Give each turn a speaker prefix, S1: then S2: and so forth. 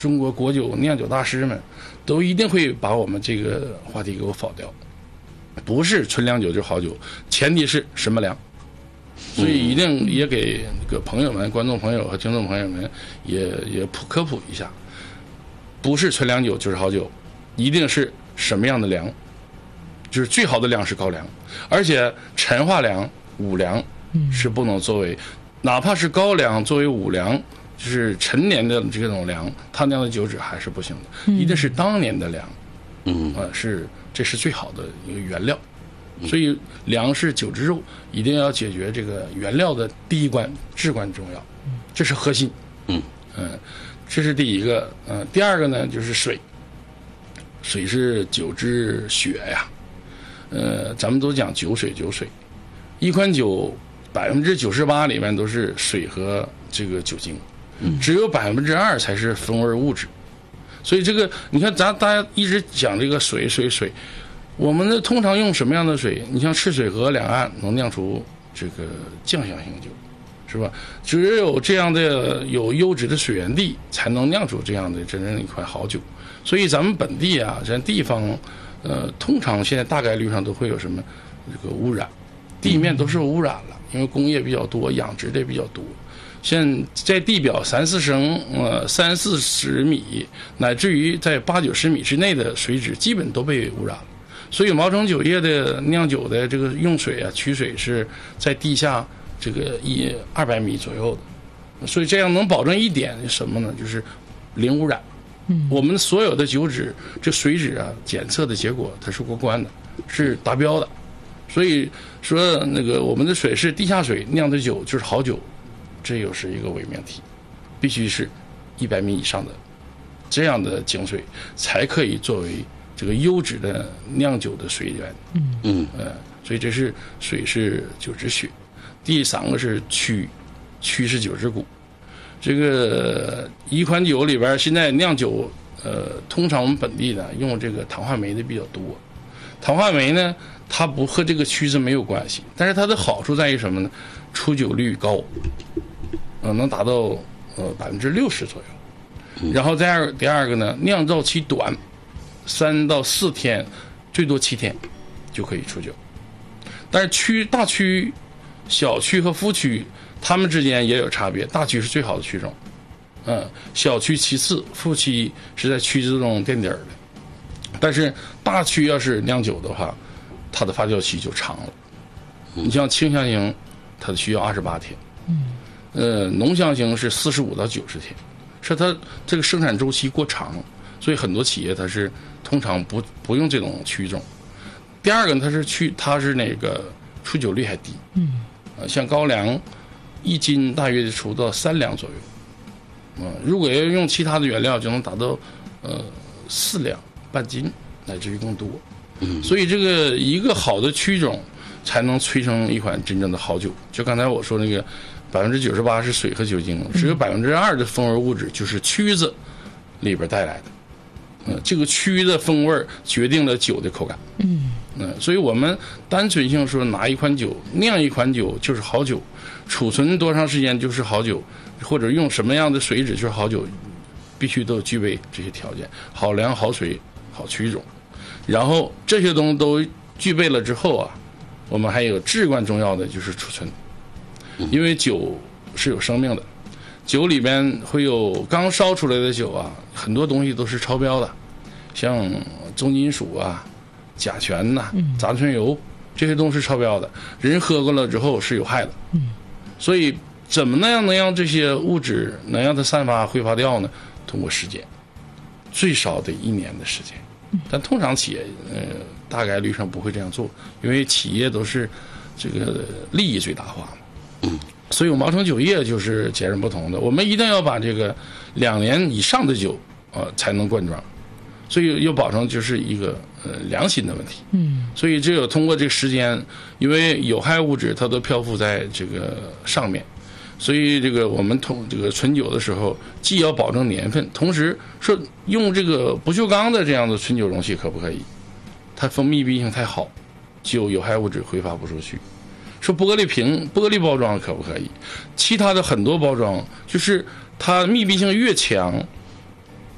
S1: 中国国酒酿酒大师们都一定会把我们这个话题给我否掉，不是纯粮酒就是好酒，前提是什么粮。所以一定也给这个朋友们、观众朋友和听众朋友们也科普一下，不是纯粮酒就是好酒，一定是什么样的粮，就是最好的粮是高粱，而且陈化粮、五粮是不能作为，哪怕是高粱作为五粮，就是陈年的这种粮，它酿的酒质还是不行的，一定是当年的粮，这是最好的一个原料。所以粮食酒之肉一定要解决这个原料的第一关，至关重要，这是核心。这是第一个。第二个呢就是水，水是酒之血呀。咱们都讲酒水，一款酒98%里面都是水和这个酒精，只有2%才是风味物质。所以这个你看，大家一直讲这个水。我们呢通常用什么样的水？你像赤水河两岸能酿出这个酱香型酒，是吧？只有这样的有优质的水源地，才能酿出这样的真正一款好酒。所以咱们本地啊，咱地方，通常现在大概率上都会有什么这个污染，地面都是污染了，因为工业比较多，养殖的也比较多。现在地表3-4升，30-40米，乃至于在80-90米之内的水质，基本都被污染了。所以毛城酒业的酿酒的这个用水啊，取水是在地下这个200米左右的，所以这样能保证一点什么呢？就是零污染。我们所有的酒质这水质啊，检测的结果它是过关的，是达标的。所以说那个我们的水是地下水酿的酒就是好酒，这又是一个伪命题，必须是100米以上的这样的井水才可以作为这个优质的酿酒的水源。所以这是水是酒之血。第三个是曲是酒之骨。这个一款酒里边，现在酿酒，通常我们本地的用这个糖化酶的比较多。糖化酶呢，它不和这个曲子没有关系，但是它的好处在于什么呢？出酒率高，能达到60%左右。然后第二个呢，酿造期短，3到4天，最多7天就可以出酒。但是大曲、小曲和副曲，它们之间也有差别。大曲是最好的曲种，小曲其次，副曲是在曲子中垫底儿的。但是大曲要是酿酒的话，它的发酵期就长了。你像清香型，它需要28天，浓香型是45到90天，是它这个生产周期过长，所以很多企业它是通常不用这种曲种。第二个它是那个出酒率还低，像高粱1斤大约出到3两左右，如果要用其他的原料，就能达到4两半斤，乃至于更多。所以这个一个好的曲种才能催生一款真正的好酒。就刚才我说那个98%是水和酒精，只有2%的风味物质就是曲子里边带来的。这个曲的风味决定了酒的口感。所以我们单纯性说拿一款酒酿一款酒就是好酒，储存多长时间就是好酒，或者用什么样的水质就是好酒，必须都具备这些条件：好粮、好水、好曲种。然后这些东西都具备了之后啊，我们还有至关重要的就是储存，因为酒是有生命的，酒里边会有刚烧出来的酒啊，很多东西都是超标的，像重金属啊、甲醛呐、杂醇油，这些东西是超标的，人喝过了之后是有害的。所以怎么能让这些物质能让它散发挥发掉呢？通过时间，最少得1年的时间。但通常企业大概率上不会这样做，因为企业都是这个利益最大化嘛。所以我们毛城酒业就是截然不同的，我们一定要把这个2年以上的酒才能灌装，所以要保证就是一个良心的问题。所以只有通过这个时间，因为有害物质它都漂浮在这个上面，所以这个我们这个存酒的时候，既要保证年份，同时说用这个不锈钢的这样的存酒容器可不可以？它封密闭性太好，酒有害物质挥发不出去。说玻璃瓶、玻璃包装可不可以？其他的很多包装，就是它密闭性越强，